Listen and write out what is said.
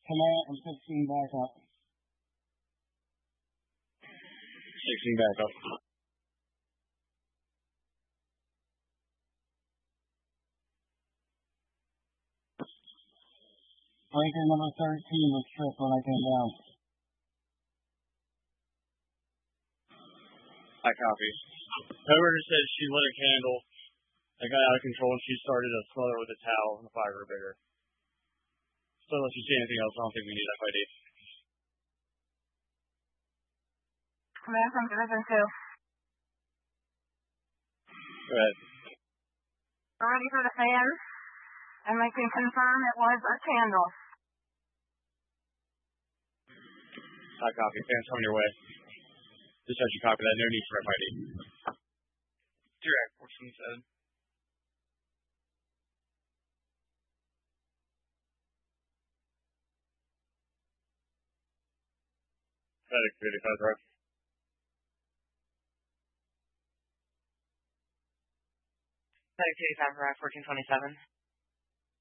Command and 16 back up. 16 back up. Breaker number 13 was tripped when I came down. I copy. Whoever said she lit a candle, that got out of control, and she started to smother with a towel and the fire grew bigger. So unless you see anything else, I don't think we need FID. Command from Division 2. Go ahead. We're ready for the fan, and we can confirm it was a candle. I copy. Fans coming your way. Just as you copy that, no need for FID. Direct, 14-7. Medic 35, right? Medic 35, right, 1427.